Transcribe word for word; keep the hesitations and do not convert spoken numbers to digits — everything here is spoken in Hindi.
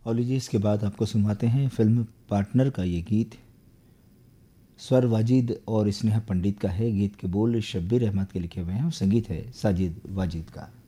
और लीजिए इसके बाद आपको सुनवाते हैं फिल्म पार्टनर का ये गीत। स्वर वाजिद और स्नेहा पंडित का है। गीत के बोल शब्बीर अहमद के लिखे हुए हैं और संगीत है साजिद वाजिद का।